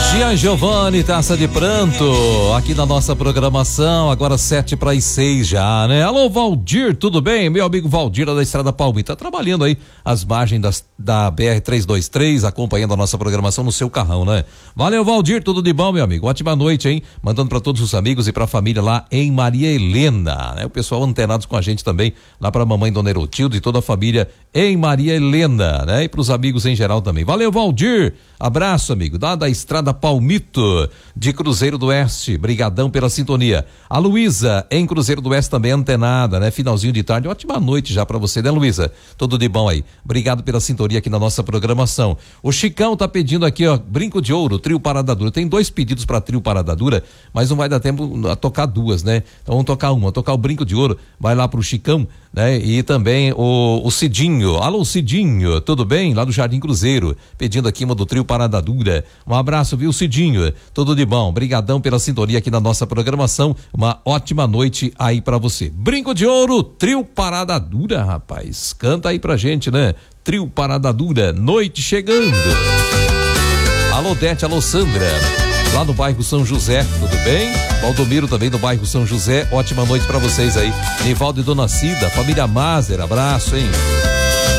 Gian Giovanni, Taça de Pranto, aqui na nossa programação, agora 7:06 já, né? Alô, Valdir, tudo bem? Meu amigo Valdir da Estrada Palmito, tá trabalhando aí às margens da BR-323, acompanhando a nossa programação no seu carrão, né? Valeu, Valdir, tudo de bom, meu amigo? Ótima noite, hein? Mandando para todos os amigos e pra família lá em Maria Helena, né? O pessoal antenados com a gente também, lá pra mamãe Dona Erotilde e toda a família em Maria Helena, né? E pros amigos em geral também. Valeu, Valdir, abraço, amigo, da Estrada Palmito, de Cruzeiro do Oeste, brigadão pela sintonia. A Luísa, em Cruzeiro do Oeste também antenada, né? Finalzinho de tarde, ótima noite já pra você, né, Luísa? Tudo de bom aí. Obrigado pela sintonia aqui na nossa programação. O Chicão tá pedindo aqui, ó, Brinco de Ouro, Trio Parada Dura. Tem 2 pedidos pra Trio Parada Dura, mas não vai dar tempo a tocar 2, né? Então vamos tocar uma, tocar o Brinco de Ouro, vai lá pro Chicão, né? E também o Cidinho. Alô, Cidinho, tudo bem? Lá do Jardim Cruzeiro, pedindo aqui uma do Trio Parada Dura. Um abraço, viu, Cidinho? Tudo de bom. Brigadão pela sintonia aqui na nossa programação. Uma ótima noite aí pra você. Brinco de Ouro, Trio Parada Dura, rapaz. Canta aí pra gente, né? Trio Parada Dura, noite chegando. Alô, Dete, alô, Sandra. Lá no bairro São José, tudo bem? Valdomiro também do bairro São José, ótima noite pra vocês aí. Nivaldo e Dona Cida, família Mazer, abraço, hein?